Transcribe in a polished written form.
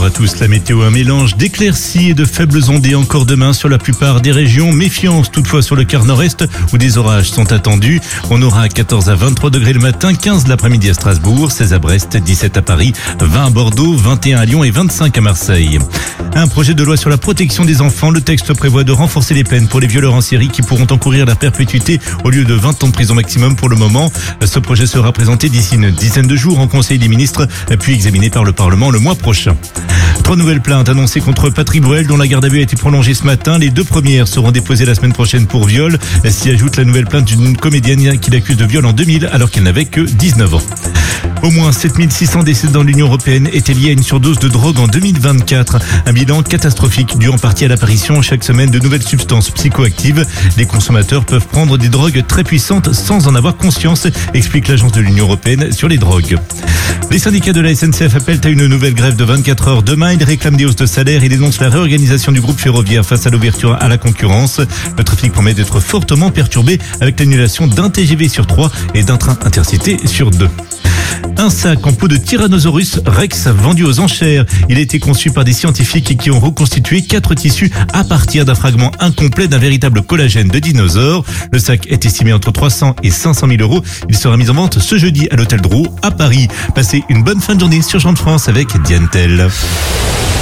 Bonjour à tous. La météo, un mélange d'éclaircies et de faibles ondées encore demain sur la plupart des régions. Méfiance toutefois sur le quart nord-est où des orages sont attendus. On aura 14 à 23 degrés le matin, 15 l'après-midi à Strasbourg, 16 à Brest, 17 à Paris, 20 à Bordeaux, 21 à Lyon et 25 à Marseille. Un projet de loi sur la protection des enfants. Le texte prévoit de renforcer les peines pour les violeurs en série qui pourront encourir la perpétuité au lieu de 20 ans de prison maximum pour le moment. Ce projet sera présenté d'ici une dizaine de jours en Conseil des ministres, puis examiné par le Parlement le mois prochain. 3 nouvelles plaintes annoncées contre Patrick Bruel dont la garde à vue a été prolongée ce matin. Les 2 premières seront déposées la semaine prochaine pour viol. S'y ajoute la nouvelle plainte d'une comédienne qui l'accuse de viol en 2000 alors qu'elle n'avait que 19 ans. Au moins 7600 décès dans l'Union européenne étaient liés à une surdose de drogue en 2024. Un bilan catastrophique dû en partie à l'apparition chaque semaine de nouvelles substances psychoactives. Les consommateurs peuvent prendre des drogues très puissantes sans en avoir conscience, explique l'agence de l'Union européenne sur les drogues. Les syndicats de la SNCF appellent à une nouvelle grève de 24 heures demain. Ils réclament des hausses de salaire et dénoncent la réorganisation du groupe ferroviaire face à l'ouverture à la concurrence. Le trafic promet d'être fortement perturbé avec l'annulation d'un TGV sur 3 et d'un train intercité sur 2. Un sac en peau de Tyrannosaurus Rex vendu aux enchères. Il a été conçu par des scientifiques qui ont reconstitué 4 tissus à partir d'un fragment incomplet d'un véritable collagène de dinosaure. Le sac est estimé entre 300 et 500 000 euros. Il sera mis en vente ce jeudi à l'hôtel Drouot à Paris. Passez une bonne fin de journée sur Jean de France avec Diane Tell.